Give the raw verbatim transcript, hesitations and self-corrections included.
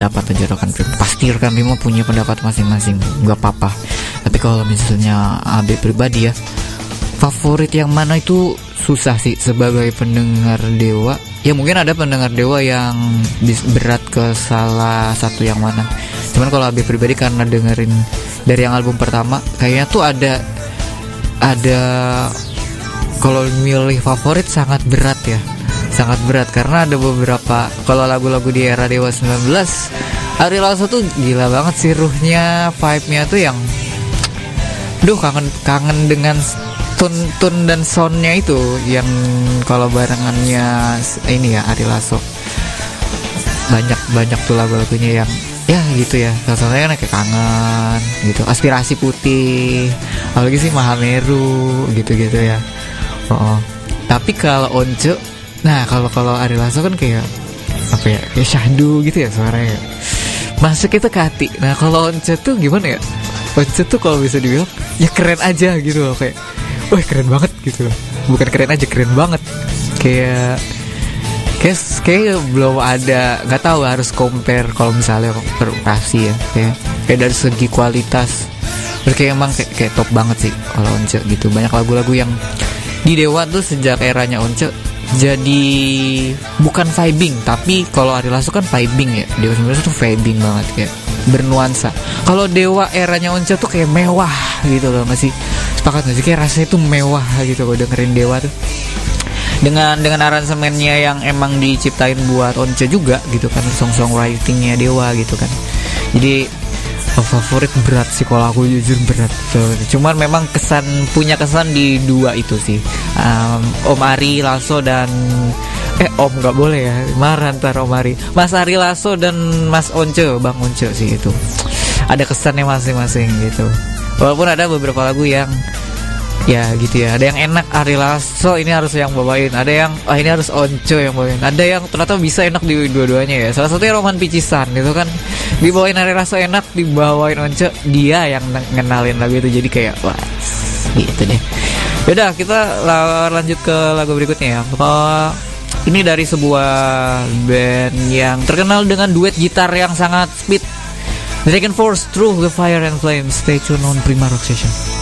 pendapat aja rekan Bimo. Pasti rekan Bimo punya pendapat masing-masing, nggak apa-apa. Tapi kalau misalnya A B pribadi ya, favorit yang mana itu susah sih sebagai pendengar Dewa. Ya mungkin ada pendengar Dewa yang berat ke salah satu yang mana. Cuman kalau A B pribadi karena dengerin dari yang album pertama, kayaknya tuh ada ada kalau milih favorit sangat berat ya. Sangat berat karena ada beberapa, kalau lagu-lagu di era Dewa sembilan belas, Ari Lasso tuh gila banget sih ruhnya, vibe-nya tuh yang duh kangen kangen dengan tune-tune dan soundnya itu yang kalau barengannya ini ya Ari Lasso. Banyak-banyak tuh lagu-lagunya yang ya gitu ya. Contohnya kan kayak Kangen gitu, Aspirasi Putih, apalagi sih Mahameru gitu-gitu ya. Oh, oh. Tapi kalau Once, nah kalau kalau Ari Lasso kan kayak apa ya, kayak syahdu gitu ya suaranya, masuk itu ke hati. Nah kalau Once tuh gimana ya, Once tuh kalau bisa dibilang ya keren aja gitu loh, kayak wah keren banget gitu loh, bukan keren aja, keren banget. Kayak kayak kayak belum ada, nggak tahu harus compare kalau misalnya komparasi ya, kayak kayak dari segi kualitas terus kayak emang kayak, kayak top banget sih kalau Once gitu. Banyak lagu-lagu yang di Dewa tuh sejak eranya Once jadi bukan vibing, tapi kalau Ari Lasso kan vibing ya. Dewa sembilan belas tuh vibing banget, kayak bernuansa. Kalau Dewa eranya Once tuh kayak mewah gitu loh, nggak sih? Sepakat nggak sih? Kayak rasanya tuh mewah gitu kalau dengerin Dewa tuh. Dengan dengan aransemennya yang emang diciptain buat Once juga gitu kan, song-songwritingnya Dewa gitu kan. Jadi favorit berat sih kalau aku, jujur berat tuh. Cuman memang kesan punya kesan di dua itu sih, um, Om Ari Lasso dan eh Om nggak boleh ya, marah ntar Om Ari, Mas Ari Lasso dan Mas Once, Bang Once sih itu. Ada kesannya masing-masing gitu. Walaupun ada beberapa lagu yang ya gitu ya, ada yang enak Ari Lasso ini harus yang bawain, ada yang ah ini harus Once yang bawain, ada yang ternyata bisa enak di dua-duanya ya. Salah satunya Roman Picisan gitu kan, dibawain Ari Lasso enak, dibawain Once dia yang ngenalin lagu itu, jadi kayak wah gitu deh. Yaudah kita lanjut ke lagu berikutnya ya. Oh, ini dari sebuah band yang terkenal dengan duet gitar yang sangat speed, Dragon Force, Through the Fire and Flames. Stay tune on Prima Rock Session.